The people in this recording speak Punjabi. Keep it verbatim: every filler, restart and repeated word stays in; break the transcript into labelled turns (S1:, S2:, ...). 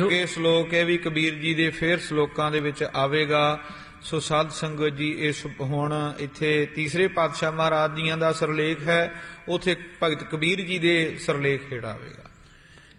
S1: ਇਹ ਸ਼ਲੋਕ ਹੈ ਵੀ ਕਬੀਰ ਜੀ ਦੇ ਫਿਰ ਸ਼ਲੋਕਾਂ ਦੇ ਵਿੱਚ ਆਵੇਗਾ। ਸੋ ਸਾਧ ਸੰਗਤ ਜੀ, ਇਸ ਹੁਣ ਇੱਥੇ ਤੀਸਰੇ ਪਾਤਸ਼ਾਹ ਮਹਾਰਾਜ ਜੀਆਂ ਦਾ ਸਿਰਲੇਖ ਹੈ, ਉੱਥੇ ਭਗਤ ਕਬੀਰ ਜੀ ਦੇ ਸਿਰਲੇਖ ਹੇਠ ਆਵੇਗਾ।